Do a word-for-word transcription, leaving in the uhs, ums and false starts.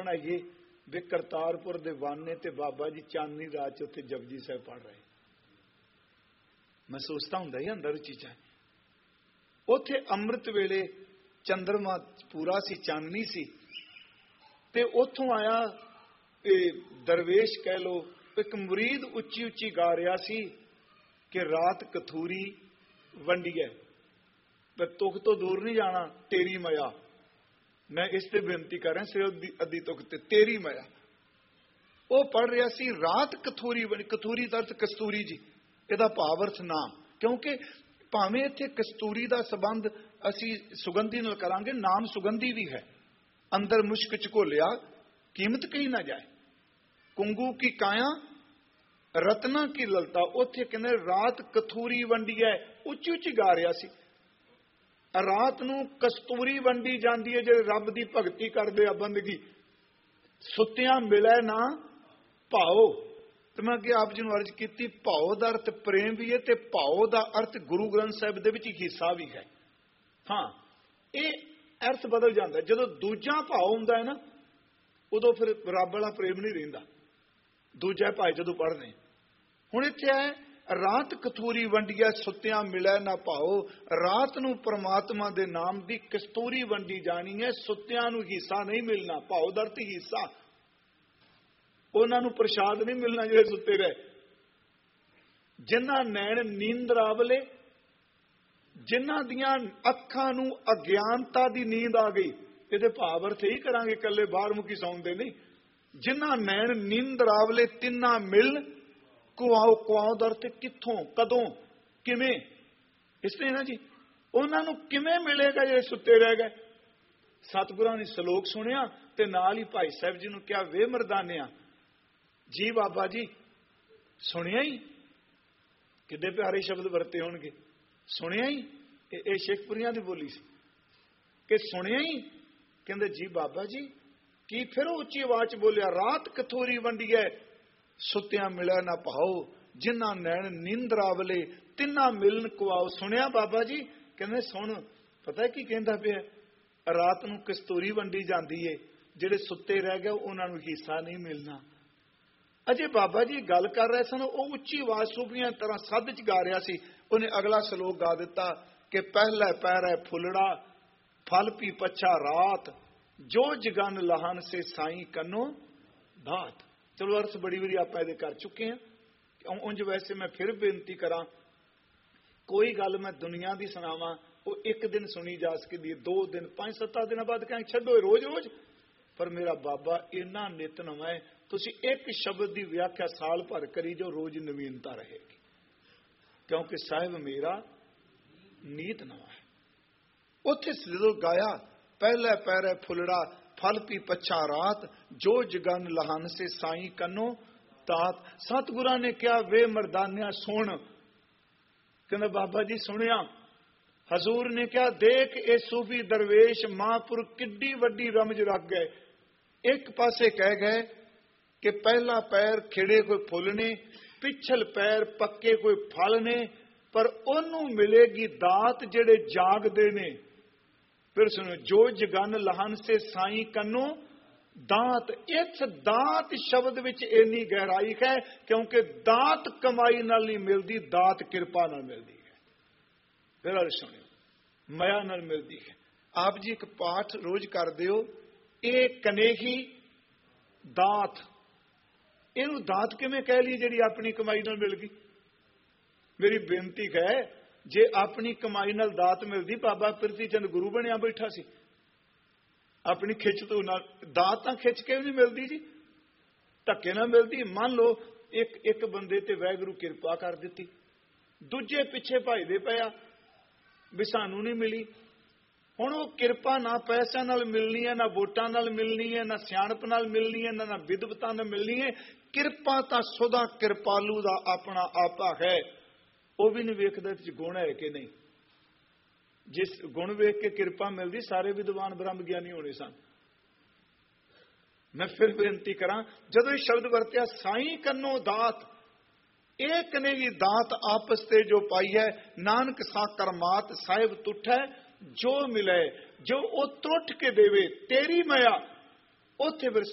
ਸੁਪਨਾ ਆਈਏ ਵੀ ਕਰਤਾਰਪੁਰ ਦੇ ਵਾਨੇ ਤੇ ਬਾਬਾ ਜੀ ਚਾਂਦਨੀ ਰਾਤ ਚ ਉੱਥੇ ਜਪਜੀ ਸਾਹਿਬ ਪੜ ਰਹੇ। ਮਹਿਸੂਸ ਤਾਂ ਹੁੰਦਾ ਹੀ ਅੰਦਰ ਚੀਜ਼ਾਂ। ਉੱਥੇ ਅੰਮ੍ਰਿਤ ਵੇਲੇ ਚੰਦਰਮਾ ਪੂਰਾ ਸੀ, ਚਾਨਣੀ ਸੀ, ਤੇ ਉੱਥੋਂ ਆਇਆ ਇਹ ਦਰਵੇਸ਼ ਕਹਿ ਲੋ, ਇੱਕ ਮੁਰੀਦ ਉੱਚੀ ਉੱਚੀ ਗਾ ਰਿਹਾ ਸੀ ਕਿ ਰਾਤ ਕਥੂਰੀ ਵੰਡੀਐ, ਪਰ ਤੁਖ ਤੋਂ ਦੂਰ ਨਹੀਂ ਜਾਣਾ ਤੇਰੀ ਮਾਇਆ। ਮੈਂ ਇਸ ਤੇ ਬੇਨਤੀ ਕਰ ਰਿਹਾ ਸਿਰ ਅੱਧੀ ਤੁਖ ਤੇ ਤੇਰੀ ਮਾਇਆ। ਉਹ ਪੜ ਰਿਹਾ ਸੀ ਰਾਤ ਕਥੂਰੀ ਬਣੀ। ਕਥੂਰੀ ਦਾ ਅਰਥ ਕਸਤੂਰੀ ਜੀ, ਇਹਦਾ ਭਾਵ ਅਰਥ ਨਾਮ। ਕਿਉਂਕਿ ਭਾਵੇਂ ਇੱਥੇ ਕਸਤੂਰੀ ਦਾ ਸੰਬੰਧ ਅਸੀਂ ਸੁਗੰਧੀ ਨਾਲ ਕਰਾਂਗੇ, ਨਾਮ ਸੁਗੰਧੀ ਵੀ ਹੈ। ਅੰਦਰ ਮੁਸ਼ਕ ਚ ਘੋਲਿਆ ਕੀਮਤ ਕਹੀ ਨਾ ਜਾਏ। ਕੁੰਗੂ ਕੀ ਕਾਇਆ ਰਤਨਾ ਕੀ ਲਲਤਾ। ਉੱਥੇ ਕਹਿੰਦੇ ਰਾਤ ਕਥੂਰੀ ਵੰਡੀ ਹੈ, ਉੱਚੀ ਉੱਚੀ ਗਾ ਰਿਹਾ ਸੀ। ਰਾਤ ਨੂੰ ਕਸਤੂਰੀ ਵੰਡੀ ਜਾਂਦੀ ਹੈ ਜਿਹੜੇ ਰੱਬ ਦੀ ਭਗਤੀ ਕਰਦੇ ਆ, ਬੰਦਗੀ। ਸੁੱਤਿਆਂ ਮਿਲੇ ਨਾ ਭਾਓ। ਤੇ ਮੈਂ ਅੱਗੇ ਆਪ ਜੀ ਨੂੰ ਅਰਜ਼ ਕੀਤੀ, ਭਾਓ ਦਾ ਅਰਥ ਪ੍ਰੇਮ ਵੀ ਹੈ ਤੇ ਭਾਓ ਦਾ ਅਰਥ ਗੁਰੂ ਗ੍ਰੰਥ ਸਾਹਿਬ ਦੇ ਵਿੱਚ ਹਿੱਸਾ ਵੀ ਹੈ। ਹਾਂ, ਇਹ ਅਰਥ ਬਦਲ ਜਾਂਦਾ ਜਦੋਂ ਦੂਜਾ ਭਾਵ ਹੁੰਦਾ ਹੈ ਨਾ, ਉਦੋਂ ਫਿਰ ਰੱਬ ਵਾਲਾ ਪ੍ਰੇਮ ਨਹੀਂ ਰਹਿੰਦਾ। ਦੂਜਾ ਭਾਈ ਜਦੋਂ ਪੜ੍ਹਦੇ ਹੁਣ ਇੱਥੇ ਹੈ ਰਾਤ ਕਥੂਰੀ ਵੰਡੀਆ ਸੁੱਤਿਆਂ ਮਿਲੇ ਨਾ ਭਾਓ। ਰਾਤ ਨੂੰ ਪ੍ਰਮਾਤਮਾ ਦੇ ਨਾਮ ਦੀ ਕਸਤੂਰੀ ਵੰਡੀ ਜਾਣੀ ਹੈ, ਸੁੱਤਿਆਂ ਨੂੰ ਹਿੱਸਾ ਨਹੀਂ ਮਿਲਣਾ। ਭਾਓ ਦਾ ਅਰਥ ਹਿੱਸਾ, ਉਹਨਾਂ ਨੂੰ ਪ੍ਰਸ਼ਾਦ ਨਹੀਂ ਮਿਲਣਾ ਜਿਹੜੇ ਸੁੱਤੇ ਰਹੇ। ਜਿਨ੍ਹਾਂ ਨੈਣ ਨੀਂਦਰਾਵਲੇ, ਜਿਨ੍ਹਾਂ ਦੀਆਂ ਅੱਖਾਂ ਨੂੰ ਅਗਿਆਨਤਾ ਦੀ ਨੀਂਦ ਆ ਗਈ। ਇਹਦੇ ਭਾਵ ਅਰਥ ਹੀ ਕਰਾਂਗੇ, ਇਕੱਲੇ ਬਾਹਰ ਮੁਕੀ ਸੌਂਦੇ ਨਹੀਂ। ਜਿਨ੍ਹਾਂ ਨੈਣ ਨੀਂਦਰਾਵਲੇ ਤਿੰਨਾ ਮਿਲ ਕੁਆਓ। ਕੁਆਓ ਦਾ ਅਰਥ ਕਿੱਥੋਂ, ਕਦੋਂ, ਕਿਵੇਂ। ਇਸ ਲਈ ਨਾ ਜੀ, ਉਹਨਾਂ ਨੂੰ ਕਿਵੇਂ ਮਿਲੇਗਾ ਜਿਹੜੇ ਸੁੱਤੇ ਰਹਿ ਗਏ। ਸਤਿਗੁਰਾਂ ਨੇ ਸ਼ਲੋਕ ਸੁਣਿਆ ਤੇ ਨਾਲ ਹੀ ਭਾਈ ਸਾਹਿਬ ਜੀ ਨੂੰ ਕਿਹਾ, ਵੇ ਮਰਦਾਨਿਆ ਜੀ ਬਾਬਾ ਜੀ ਸੁਣਿਆ ਹੀ। ਕਿੱਡੇ ਪਿਆਰੇ ਸ਼ਬਦ ਵਰਤੇ ਹੋਣਗੇ, ਸੁਣਿਆ ਹੀ। ਇਹ ਸ਼ੇਖਪੁਰੀਆਂ ਦੀ ਬੋਲੀ ਸੀ ਕਿ ਸੁਣਿਆ ਹੀ। ਕਹਿੰਦੇ ਜੀ ਬਾਬਾ ਜੀ ਕੀ। ਫਿਰ ਉਹ ਉੱਚੀ ਆਵਾਜ਼ ਚ ਬੋਲਿਆ, ਰਾਤ ਕਥੂਰੀ ਵੰਡੀਐ ਸੁੱਤਿਆਂ ਮਿਲਿਆ ਨਾ ਭਾਓ। ਜਿਨ੍ਹਾਂ ਨੈਣ ਨੀਂਦਰਾਵਲੇ ਤਿੰਨਾ ਮਿਲਨ ਕੁਆਓ। ਸੁਣਿਆ ਬਾਬਾ ਜੀ। ਕਹਿੰਦੇ ਸੁਣ, ਪਤਾ ਕੀ ਕਹਿੰਦਾ ਪਿਆ, ਰਾਤ ਨੂੰ ਕਸਤੂਰੀ ਵੰਡੀ ਜਾਂਦੀ ਏ, ਜਿਹੜੇ ਸੁੱਤੇ ਰਹਿ ਗਏ ਉਹਨਾਂ ਨੂੰ ਹਿੱਸਾ ਨਹੀਂ ਮਿਲਣਾ। ਅਜੇ ਬਾਬਾ ਜੀ ਗੱਲ ਕਰ ਰਹੇ ਸਨ, ਉਹ ਉੱਚੀ ਆਵਾਜ਼ ਸੂਫੀਆਂ ਤਰ੍ਹਾਂ ਸੱਧ ਚ ਗਾ ਰਿਹਾ ਸੀ। ਉਹਨੇ ਅਗਲਾ ਸ਼ਲੋਕ ਗਾ ਦਿੱਤਾ ਕਿ ਪਹਿਲੇ ਪੈਰੇ ਫੁੱਲੜਾ ਫਲ ਪੀ ਪੱਛਾ ਰਾਤ, ਜੋ ਜਗਨ ਲਹਨ ਸੇ ਸਾਈ ਕੰਨੋ ਦਾਤ। ਚਲੋ ਅਰਥ ਬੜੀ ਵਾਰੀ ਆਪਾਂ ਇਹਦੇ ਕਰ ਚੁੱਕੇ ਹਾਂ। ਉਂਝ ਵੈਸੇ ਮੈਂ ਫਿਰ ਬੇਨਤੀ ਕਰਾਂ, ਕੋਈ ਗੱਲ ਮੈਂ ਦੁਨੀਆ ਦੀ ਸੁਣਾਵਾਂ ਉਹ ਇੱਕ ਦਿਨ ਸੁਣੀ ਜਾ ਸਕਦੀ, ਦੋ ਦਿਨ, ਪੰਜ ਸੱਤਾਂ ਦਿਨਾਂ ਬਾਅਦ ਕਹਾਂ ਛੱਡੋ ਰੋਜ਼ ਰੋਜ਼। ਪਰ ਮੇਰਾ ਬਾਬਾ ਇੰਨਾ ਨਿਤ ਨਵਾਂ ਹੈ, ਤੁਸੀਂ ਇੱਕ ਸ਼ਬਦ ਦੀ ਵਿਆਖਿਆ ਸਾਲ ਭਰ ਕਰੀ ਜੋ ਰੋਜ਼ ਨਵੀਨਤਾ ਰਹੇਗੀ। ਕਿਉਂਕਿ ਸਾਹਿਬ ਮੇਰਾ ਨੀਤ ਨਵਾਂ ਹੈ। ਉੱਥੇ ਜਦੋਂ ਗਾਇਆ ਪਹਿਲੇ ਪੈਰੇ ਫੁੱਲੜਾ ਫਲ ਪੀ ਪੱਛਾ ਰਾਤ, ਜੋ ਜਗਨ ਲਹਨ ਸੇ ਸਾਈ ਕੰਨੋ ਤਾਤ। ਸਤਿਗੁਰਾਂ ਨੇ ਕਿਹਾ, ਵੇ ਮਰਦਾਨਿਆ ਸੁਣ। ਕਹਿੰਦਾ ਬਾਬਾ ਜੀ ਸੁਣਿਆ। ਹਜ਼ੂਰ ਨੇ ਕਿਹਾ, ਦੇਖ ਇਹ ਸੂਫੀ ਦਰਵੇਸ਼ ਮਹਾਂਪੁਰਖ ਕਿੱਡੀ ਵੱਡੀ ਰਮਜ ਰੱਖ ਗਏ। ਇੱਕ ਪਾਸੇ ਕਹਿ ਗਏ ਕਿ ਪਹਿਲਾ ਪੈਰ ਖਿੜੇ ਕੋਈ ਫੁੱਲ ਨੇ, ਪਿਛਲ ਪੈਰ ਪੱਕੇ ਕੋਈ ਫਲ ਨੇ, ਪਰ ਉਹਨੂੰ ਮਿਲੇਗੀ ਦਾਤ ਜਿਹੜੇ ਜਾਗਦੇ ਨੇ। ਫਿਰ ਸੁਣੋ, ਜੋ ਜਗਨ ਲਹਨ ਸੇ ਸਾਈ ਕੰਨੋ ਦਾਤ। ਇਸ ਦਾਤ ਸ਼ਬਦ ਵਿੱਚ ਇੰਨੀ ਗਹਿਰਾਈ ਹੈ ਕਿਉਂਕਿ ਦਾਤ ਕਮਾਈ ਨਾਲ ਨਹੀਂ ਮਿਲਦੀ, ਦਾਤ ਕਿਰਪਾ ਨਾਲ ਮਿਲਦੀ ਹੈ। ਫਿਰ ਸੁਣਿਓ, ਮਾਇਆ ਨਾਲ ਮਿਲਦੀ ਹੈ। ਆਪ ਜੀ ਇੱਕ ਪਾਠ ਰੋਜ਼ ਕਰਦੇ ਹੋ, ਇਹ ਕਨੇਹੀ ਦਾਤ। ਇਹਨੂੰ ਦਾਤ ਕਿਵੇਂ ਕਹਿ ਲਈ ਜਿਹੜੀ ਆਪਣੀ ਕਮਾਈ ਨਾਲ ਮਿਲ ਗਈ। ਮੇਰੀ ਬੇਨਤੀ ਹੈ, ਜੇ ਆਪਣੀ ਕਮਾਈ ਨਾਲ ਦਾਤ ਮਿਲਦੀ, ਬਾਬਾ ਪ੍ਰਿਥੀ ਚੰਦ ਗੁਰੂ ਬਣਿਆ ਬੈਠਾ ਸੀ। ਆਪਣੀ ਖਿੱਚ ਤੋਂ ਨਾਲ ਦਾਤ ਤਾਂ ਖਿੱਚ ਕੇ ਵੀ ਨਹੀਂ ਮਿਲਦੀ ਜੀ, ਧੱਕੇ ਨਾਲ ਮਿਲਦੀ। ਮੰਨ ਲਓ ਇੱਕ ਇੱਕ ਬੰਦੇ ਤੇ ਵਾਹਿਗੁਰੂ ਕਿਰਪਾ ਕਰ ਦਿੱਤੀ, ਦੂਜੇ ਪਿੱਛੇ ਭਜਦੇ ਪਿਆ ਵੀ ਸਾਨੂੰ ਨਹੀਂ ਮਿਲੀ। ਹੁਣ ਉਹ ਕਿਰਪਾ ਨਾ ਪੈਸਿਆਂ ਨਾਲ ਮਿਲਣੀ ਹੈ, ਨਾ ਵੋਟਾਂ ਨਾਲ ਮਿਲਣੀ ਹੈ, ਨਾ ਸਿਆਣਪ ਨਾਲ ਮਿਲਣੀ ਹੈ, ਨਾ ਵਿਦਵਤਾ ਨਾਲ ਮਿਲਣੀ ਹੈ। ਕਿਰਪਾ ਤਾਂ ਸਦਾ ਕਿਰਪਾਲੂ ਦਾ ਆਪਣਾ ਆਪਾ ਹੈ। ਉਹ ਵੀ ਨਹੀਂ ਵੇਖਦਾ ਇਹ 'ਚ ਗੁਣ ਹੈ ਕਿ ਨਹੀਂ। ਜਿਸ ਗੁਣ ਵੇਖ ਕੇ ਕਿਰਪਾ ਮਿਲਦੀ, ਸਾਰੇ ਵਿਦਵਾਨ ਬ੍ਰਹਮ ਗਿਆਨੀ ਹੋਣੇ ਸਨ। ਮੈਂ ਫਿਰ ਬੇਨਤੀ ਕਰਾਂ, ਜਦੋਂ ਇਹ ਸ਼ਬਦ ਵਰਤਿਆ ਸਾਈ ਕੰਨੋ ਦਾਤ, ਇਹ ਕਨੇਗੀ ਦਾਤ ਆਪਸ ਤੇ ਜੋ ਪਾਈ ਹੈ, ਨਾਨਕ ਸਾ ਕਰਮਾਤ ਸਾਹਿਬ ਤੁਠੈ ਜੋ ਮਿਲੇ। ਜੋ ਉਹ ਟੁੱਟ ਕੇ ਦੇਵੇ ਤੇਰੀ ਮਾਇਆ, ਉੱਥੇ ਫਿਰ